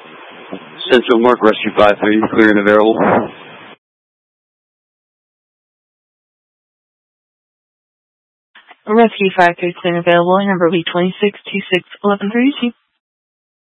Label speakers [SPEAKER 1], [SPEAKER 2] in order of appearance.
[SPEAKER 1] Central Mark, Rescue 53, clear and available.
[SPEAKER 2] Rescue 53 clear and available. Number will be 26261132.